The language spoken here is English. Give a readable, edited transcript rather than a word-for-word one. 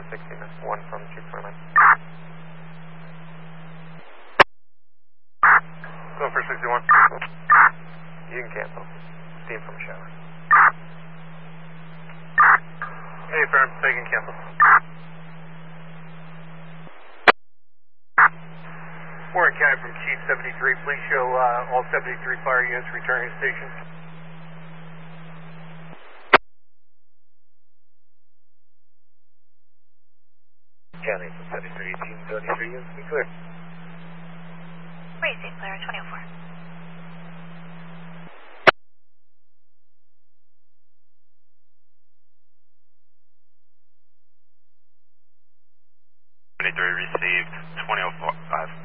16, 1 from Chief 29. Go for 61. You can cancel. Steam from a shower. Hey, firm, taking cancel. Warren County from Chief 73, please show all 73 fire units returning to station. County from 73, Team 73 units, be clear. Racing, Clara 24.